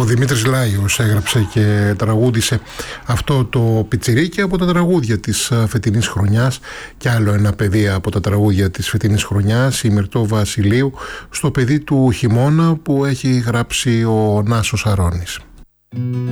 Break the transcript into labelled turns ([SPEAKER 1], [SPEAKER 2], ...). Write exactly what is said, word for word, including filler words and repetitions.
[SPEAKER 1] Ο Δημήτρης Λάιος έγραψε και τραγούδισε αυτό το πιτσιρίκι από τα τραγούδια της φετινής χρονιάς, και άλλο ένα παιδί από τα τραγούδια της φετινής χρονιάς, η Μυρτώ Βασιλείου, στο παιδί του χειμώνα, που έχει γράψει ο Νάσος Αρώνης.